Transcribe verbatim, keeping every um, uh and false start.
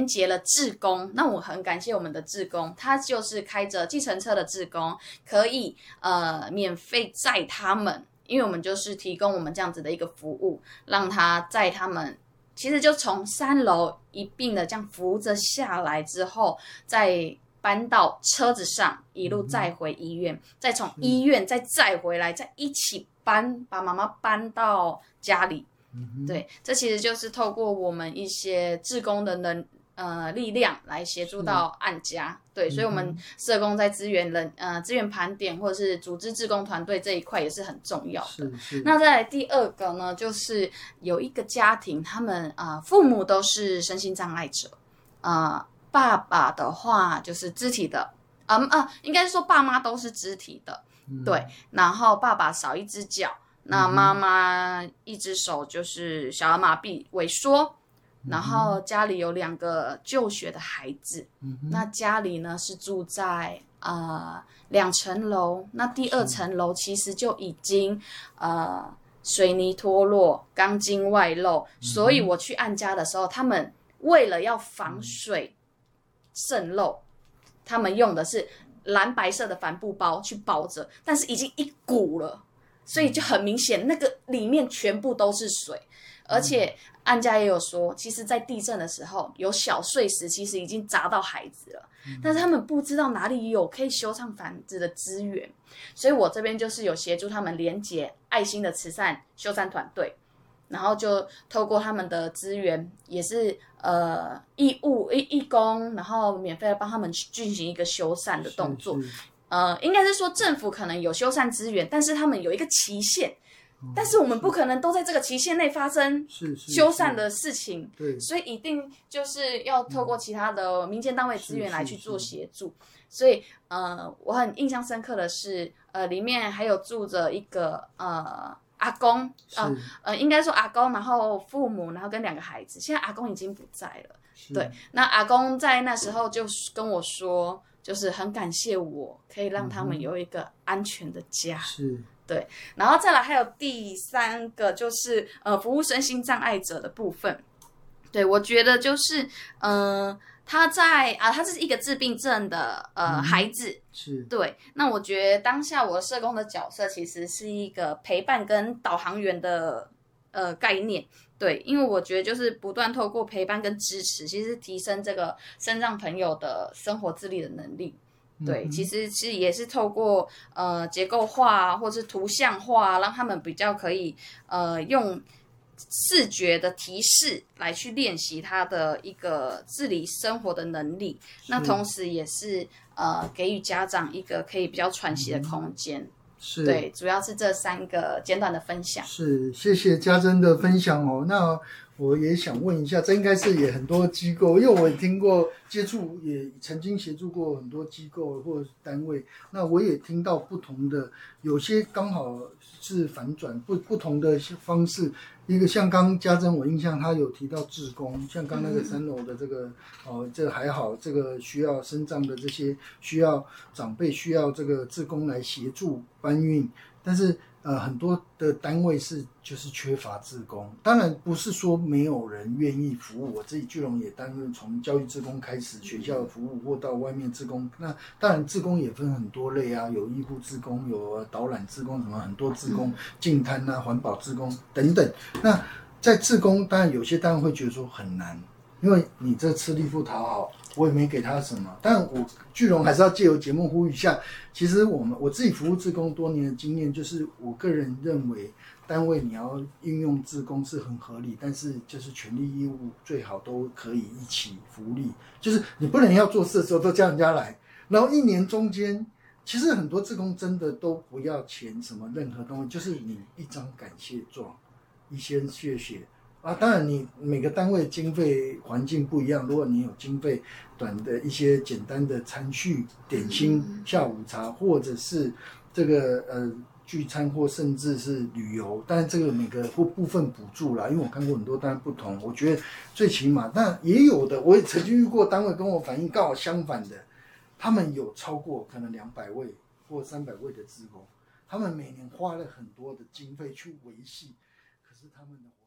结了志工。那我很感谢我们的志工，他就是开着计程车的志工，可以呃免费载他们，因为我们就是提供我们这样子的一个服务，让他载他们。其实就从三楼一并的这样扶着下来之后，再搬到车子上，一路载回医院，嗯、再从医院再载回来，再一起搬，把妈妈搬到家里。嗯、对，这其实就是透过我们一些志工的能呃力量来协助到案家。对，所以我们社工在资源人呃资源盘点或者是组织志工团队这一块也是很重要的。 是是。 那再来第二个呢，就是有一个家庭，他们呃父母都是身心障碍者，呃爸爸的话就是肢体的，嗯啊，应该是说爸妈都是肢体的，嗯、对，然后爸爸少一只脚，那妈妈一只手就是小儿麻痹萎缩。然后家里有两个就学的孩子，嗯、那家里呢是住在呃两层楼，那第二层楼其实就已经呃水泥脱落、钢筋外露，嗯、所以我去按家的时候，他们为了要防水渗漏，他们用的是蓝白色的帆布包去包着，但是已经一股了，所以就很明显那个里面全部都是水。而且案家也有说，其实在地震的时候有小碎石其实已经砸到孩子了，嗯、但是他们不知道哪里有可以修缮房子的资源，所以我这边就是有协助他们连结爱心的慈善修缮团队，然后就透过他们的资源，也是呃义务义义工，然后免费的帮他们进行一个修缮的动作。呃，应该是说政府可能有修缮资源，但是他们有一个期限。但是我们不可能都在这个期限内发生修缮的事情， 对， 所以一定就是要透过其他的民间单位资源来去做协助。所以呃，我很印象深刻的是，呃，里面还有住着一个呃阿公，呃呃，应该说阿公，然后父母，然后跟两个孩子。现在阿公已经不在了，对。那阿公在那时候就跟我说，就是很感谢我可以让他们有一个安全的家。 嗯、是。 对，然后再来还有第三个就是呃服务身心障碍者的部分。对，我觉得就是呃他在啊他是一个自闭症的呃、嗯、孩子， 是。 对，那我觉得当下我社工的角色其实是一个陪伴跟导航员的呃概念。对，因为我觉得就是不断透过陪伴跟支持，其实提升这个身障朋友的生活自理的能力。对，嗯、其实是也是透过呃结构化或是图像化，让他们比较可以呃用视觉的提示来去练习他的一个自理生活的能力。那同时也是呃给予家长一个可以比较喘息的空间。嗯、 是， 对，主要是这三个简短的分享。 是，谢谢家珍的分享哦。那我也想问一下，这应该是也很多机构，因为我也听过接触，也曾经协助过很多机构或者单位。那我也听到不同的，有些刚好是反转，不不同的方式。一个像刚家珍，我印象他有提到志工，像刚那个三楼的这个，嗯、哦，这个还好，这个需要身障的这些需要长辈需要这个志工来协助搬运，但是。呃，很多的单位是就是缺乏志工，当然不是说没有人愿意服务。我自己聚龙也担任从教育志工开始，学校的服务或到外面志工。那当然志工也分很多类啊，有医护志工，有导览志工，什么很多志工，净滩啊、环保志工等等。那在志工，当然有些单位会觉得说很难，因为你这吃力不讨好。我也没给他什么，但我聚龙还是要借由节目呼吁一下。其实我们我自己服务志工多年的经验，就是我个人认为，单位你要运用志工是很合理，但是就是权利义务最好都可以一起福利，就是你不能要做事的时候都叫人家来，然后一年中间，其实很多志工真的都不要钱什么任何东西，就是你一张感谢状，一些谢谢。啊，当然你每个单位经费环境不一样，如果你有经费短的一些简单的餐叙、点心、下午茶，或者是这个呃聚餐或甚至是旅游，但是这个每个或部分补助啦，因为我看过很多单位不同，我觉得最起码，那也有的，我也曾经遇过单位跟我反映刚好相反的，他们有超过可能两百位或三百位的志工，他们每年花了很多的经费去维系，可是他们的